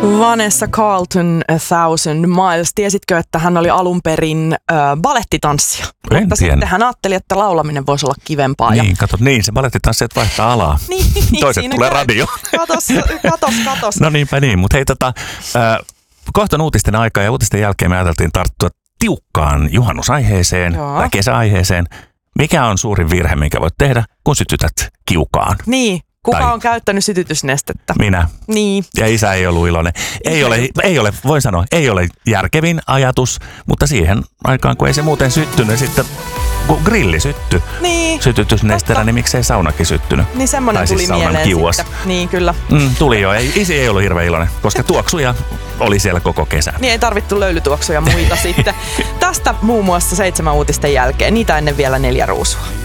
Vanessa Carlton, A Thousand Miles. Tiesitkö, että hän oli alun perin balettitanssija? Mutta sitten hän ajatteli, että laulaminen voisi olla kivempaa. Niin, kato, niin se balettitanssijat vaihtaa alaa. Niin, toiset tulee radio. Katos. No niinpä niin, mutta hei kohta on uutisten aika ja uutisten jälkeen me ajateltiin tarttua tiukkaan juhannusaiheeseen tai kesäaiheeseen. Mikä on suurin virhe, minkä voit tehdä, kun sytytät kiukaan? Kuka on käyttänyt sytytysnestettä? Minä. Niin. Ja isä ei ollut iloinen. Ei ole, voin sanoa, ei ole järkevin ajatus, mutta siihen aikaan, kun ei se muuten syttynyt, sitten kun grilli syttyi sytytysnesteellä, niin miksei saunakin syttynyt? Niin semmoinen tuli mieleen sitten. Niin, kyllä. Tuli jo. Isi ei ollut hirveän iloinen, koska tuoksuja oli siellä koko kesän. Niin ei tarvittu löylytuoksuja muita sitten. Tästä muun muassa 7 uutisten jälkeen. Niitä ennen vielä 4 ruusua.